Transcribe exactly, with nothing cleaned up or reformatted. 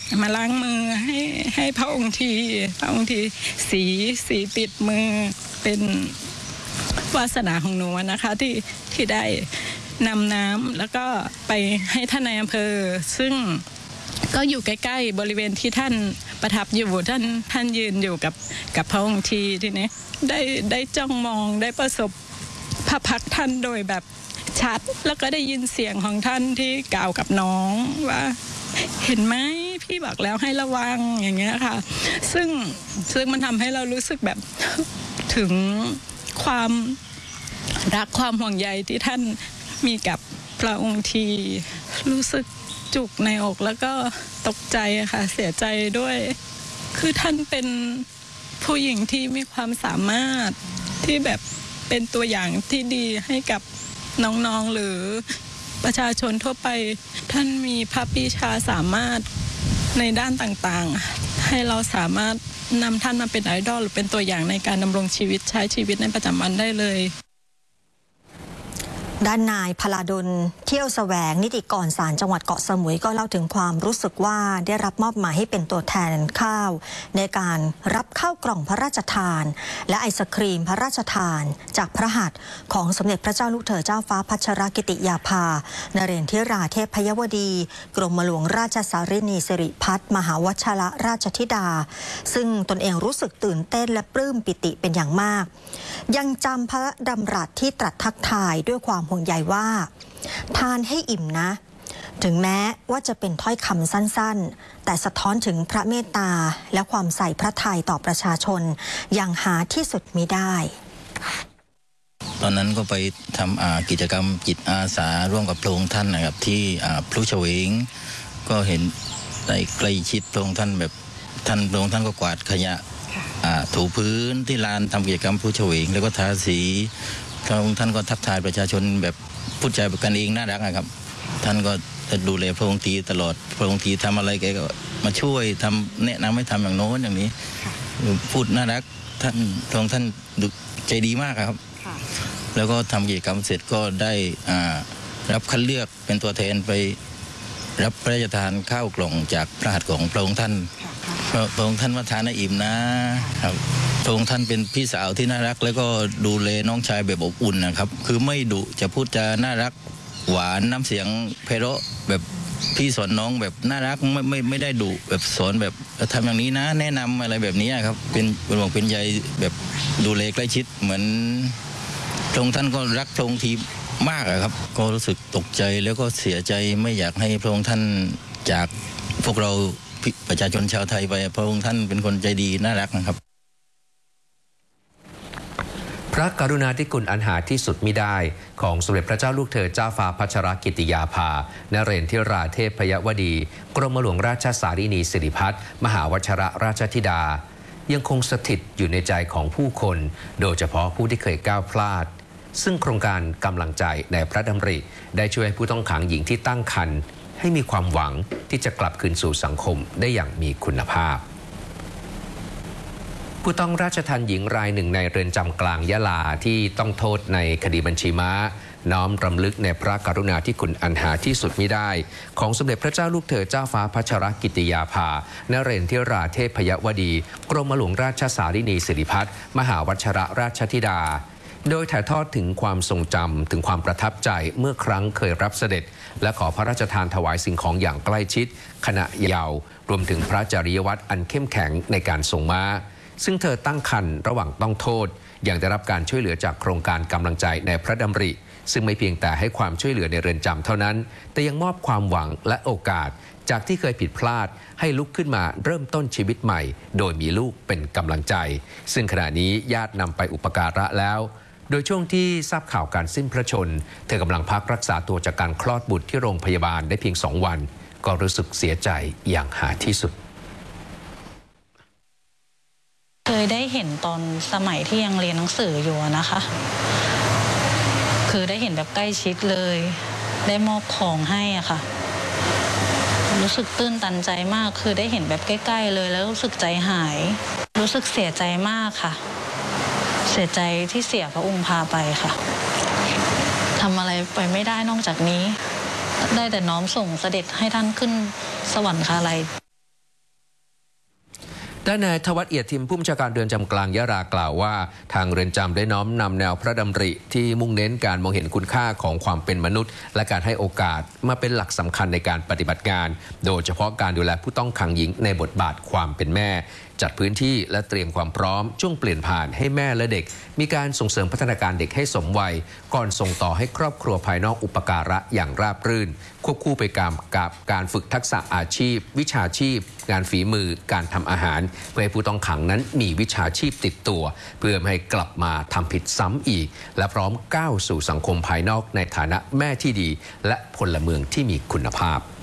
มาล้างมือให้ให้พระองค์ทีพระองค์ทีสีสีติดมือเป็นวาสนาของหนูนะคะที่ที่ได้นำน้ำแล้วก็ไปให้ท่านนายอำเภอซึ่งก็อยู่ใกล้ๆบริเวณที่ท่านประทับอยู่ท่านท่านยืนอยู่กับกับพระองค์ทีทีนี้ได้ได้จ้องมองได้ประสบพระพักตร์ท่านโดยแบบชัดแล้วก็ได้ยินเสียงของท่านที่กล่าวกับน้องว่าเห็นไหมพี่บอกแล้วให้ระวังอย่างเงี้ยค่ะซึ่งซึ่งมันทำให้เรารู้สึกแบบถึงความรักความห่วงใยที่ท่านมีกับพระองค์ทีรู้สึกจุกในอกแล้วก็ตกใจค่ะเสียใจด้วยคือท่านเป็นผู้หญิงที่มีความสามารถที่แบบเป็นตัวอย่างที่ดีให้กับน้องๆหรือประชาชนทั่วไปท่านมีพระปรีชาสามารถในด้านต่างๆให้เราสามารถนำท่านมาเป็นไอดอลหรือเป็นตัวอย่างในการดำรงชีวิตใช้ชีวิตในประจำวันได้เลยด้านนายพลาดลเที่ยวแสวงนิติกรศาลจังหวัดเกาะสมุยก็เล่าถึงความรู้สึกว่าได้รับมอบหมายให้เป็นตัวแทนข้าวในการรับข้าวกล่องพระราชทานและไอศครีมพระราชทานจากพระหัตถ์ของสมเด็จพระเจ้าลูกเธอเจ้าฟ้าพัชรกิติยาภานเรนทิราเทพยวดีกรมหลวงราชสารินีสิริพัฒน์มหาวชิรราชธิดาซึ่งตนเองรู้สึกตื่นเต้นและปลื้มปิติเป็นอย่างมากยังจำพระดำรัสที่ตรัสทักทายด้วยความห่วงใยว่าทานให้อิ่มนะถึงแม้ว่าจะเป็นถ้อยคำสั้นๆแต่สะท้อนถึงพระเมตตาและความใส่พระทัยต่อประชาชนอย่างหาที่สุดมิได้ตอนนั้นก็ไปทำกิจกรรมจิตอาสาร่วมกับพระองค์ท่านนะครับที่พลุเฉวงก็เห็นได้ใกล้ชิดพระองค์ท่านแบบท่านพระองค์ท่านก็กวาดขยะถูพื้นที่ลานทำกิจกรรมพลุเฉวงแล้วก็ทาสีพระองค์ท่านก็ทักทายประชาชนแบบพูดจากันเองน่ารักนะครับท่านก็จะดูแลพระองค์ทีตลอดพระองค์ทีทำอะไรแกก็มาช่วยทำแนะนำให้ทำอย่างโน้นอย่างนี้พูดน่ารักท่านพระองค์ท่านใจดีมากครับแล้วก็ทำกิจกรรมเสร็จก็ได้รับคัดเลือกเป็นตัวแทนไปรับพระราชทานข้าวกล่องจากพระหัตถ์ของพระองค์ท่านพระองค์ท่านว่าทานให้อิ่มนะครับพระองค์ท่านเป็นพี่สาวที่น่ารักแล้วก็ดูแลน้องชายแบบอบอุ่นนะครับคือไม่ดุจะพูดจาน่ารักหวานน้ำเสียงไพเราะแบบพี่สอนน้องแบบน่ารักไม่ไม่ไม่ได้ดุแบบสอนแบบทำอย่างนี้นะแนะนำอะไรแบบนี้ครับเป็นเป็นห่วงเป็นใยแบบดูแลใกล้ชิดเหมือนพระองค์ท่านก็รักพระองค์ทีมากครับก็รู้สึกตกใจแล้วก็เสียใจไม่อยากให้พระองค์ท่านจากพวกเราประชาชนชาวไทยไปพระองค์ท่านเป็นคนใจดีน่ารักนะครับพระกรุณาธิคุณอันหาที่สุดมิได้ของสมเด็จพระเจ้าลูกเธอเจ้าฟ้าพัชรกิติยาภานเรนทิราเทพยวดีกรมหลวงราชสารินีสิริพัฒน์มหาวชิรราชธิดายังคงสถิตอยู่ในใจของผู้คนโดยเฉพาะผู้ที่เคยก้าวพลาดซึ่งโครงการกำลังใจในพระดำริได้ช่วยให้ผู้ต้องขังหญิงที่ตั้งครรภ์ให้มีความหวังที่จะกลับคืนสู่สังคมได้อย่างมีคุณภาพผู้ต้องราชทัณฑ์หญิงรายหนึ่งในเรือนจำกลางยะลาที่ต้องโทษในคดีบัญชีม้าน้อมรำลึกในพระกรุณาธิคุณอันหาที่สุดมิได้ของสมเด็จพระเจ้าลูกเธอเจ้าฟ้าพัชรกิติยาภานเรนทิราเทพยวดีกรมหลวงราชสารินีสิริพัฒน์มหาวชิรราชธิดาโดยถ่ายทอดถึงความทรงจำถึงความประทับใจเมื่อครั้งเคยรับเสด็จและขอพระราชทานถวายสิ่งของอย่างใกล้ชิดขณะเยาว์รวมถึงพระจริยวัตรอันเข้มแข็งในการทรงม้าซึ่งเธอตั้งครรภ์ระหว่างต้องโทษยังได้รับการช่วยเหลือจากโครงการกำลังใจในพระดำริซึ่งไม่เพียงแต่ให้ความช่วยเหลือในเรือนจำเท่านั้นแต่ยังมอบความหวังและโอกาสจากที่เคยผิดพลาดให้ลุกขึ้นมาเริ่มต้นชีวิตใหม่โดยมีลูกเป็นกำลังใจซึ่งขณะนี้ญาตินำไปอุปการะแล้วโดยช่วงที่ทราบข่าวการสิ้นพระชนม์เธอกำลังพักรักษาตัวจากการคลอดบุตรที่โรงพยาบาลได้เพียงสองวันก็รู้สึกเสียใจอย่างหาที่สุดเคยได้เห็นตอนสมัยที่ยังเรียนหนังสืออยู่นะคะคือได้เห็นแบบใกล้ชิดเลยได้มอบของให้อะค่ะรู้สึกตื้นตันใจมากคือได้เห็นแบบใกล้ๆเลยแล้วรู้สึกใจหายรู้สึกเสียใจมากค่ะเสียใจที่เสียพระองค์พาไปค่ะทำอะไรไปไม่ได้นอกจากนี้ได้แต่น้อมส่งเสด็จให้ท่านขึ้นสวรรคาลัยด้านนายทวัฒน์เอียดทิมผู้บัญชาการเรือนจำกลางยะลากล่าวว่าทางเรือนจำได้น้อมนำแนวพระดำริที่มุ่งเน้นการมองเห็นคุณค่าของความเป็นมนุษย์และการให้โอกาสมาเป็นหลักสำคัญในการปฏิบัติงานโดยเฉพาะการดูแลผู้ต้องขังหญิงในบทบาทความเป็นแม่จัดพื้นที่และเตรียมความพร้อมช่วงเปลี่ยนผ่านให้แม่และเด็กมีการส่งเสริมพัฒนาการเด็กให้สมวัยก่อนส่งต่อให้ครอบครัวภายนอกอุปการะอย่างราบรื่นควบคู่ไปกับกับการฝึกทักษะอาชีพวิชาชีพงานฝีมือการทำอาหารเพื่อให้ผู้ต้องขังนั้นมีวิชาชีพติดตัวเพื่อไม่ให้กลับมาทำผิดซ้ำอีกและพร้อมก้าวสู่สังคมภายนอกในฐานะแม่ที่ดีและพลเมืองที่มีคุณภาพ